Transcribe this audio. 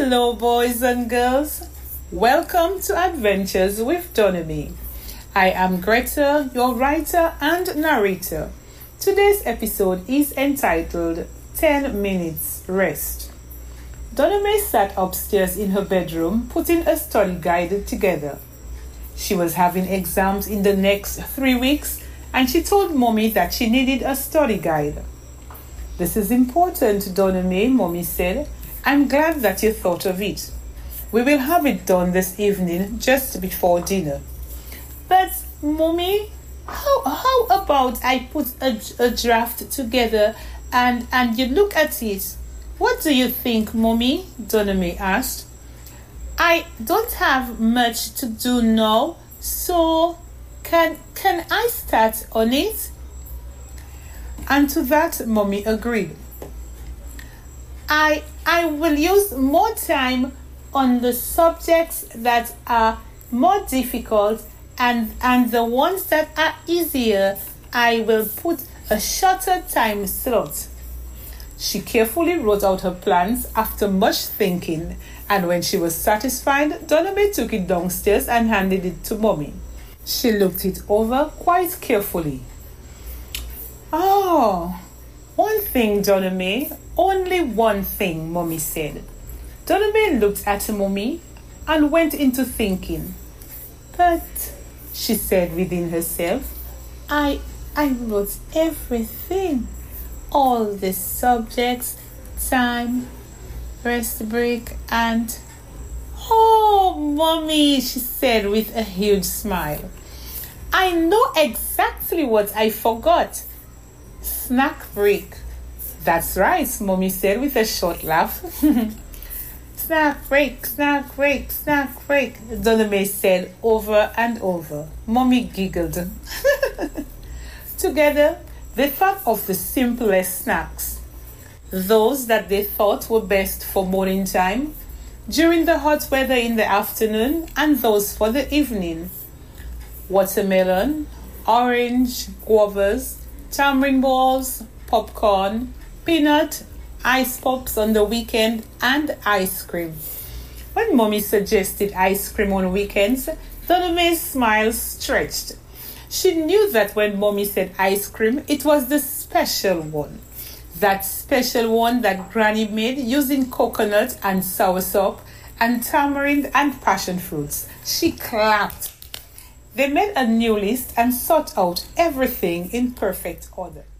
Hello, boys and girls. Welcome to Adventures with Donami. I am Greta, your writer and narrator. Today's episode is entitled 10 Minutes Rest. Donami sat upstairs in her bedroom putting a study guide together. She was having exams in the next 3 weeks and she told Mommy that she needed a study guide. This is important, Donami, Mommy said. I'm glad that you thought of it. We will have it done this evening just before dinner. But, Mommy, how about I put a draft together and you look at it? What do you think, Mommy? Donami asked. I don't have much to do now, so can I start on it? And to that, Mommy agreed. I will use more time on the subjects that are more difficult and the ones that are easier, I will put a shorter time slot. She carefully wrote out her plans after much thinking, and when she was satisfied, Donami took it downstairs and handed it to Mommy. She looked it over quite carefully. Oh, one thing, Donami. Only one thing, Mommy said. Donami looked at Mommy and went into thinking. But, she said within herself, I wrote everything. All the subjects, time, rest break, and... Oh, Mommy, she said with a huge smile. I know exactly what I forgot. Snack break. That's right, Mommy said with a short laugh. Snack break, snack break, snack break, Donami said over and over. Mommy giggled. Together, they thought of the simplest snacks. Those that they thought were best for morning time, during the hot weather in the afternoon, and those for the evening. Watermelon, orange, guavas, tamarind balls, popcorn, peanut, ice pops on the weekend, and ice cream. When Mommy suggested ice cream on weekends, Donami's smile stretched. She knew that when Mommy said ice cream, it was the special one. That special one that Granny made using coconut and soursop and tamarind and passion fruits. She clapped. They made a new list and sought out everything in perfect order.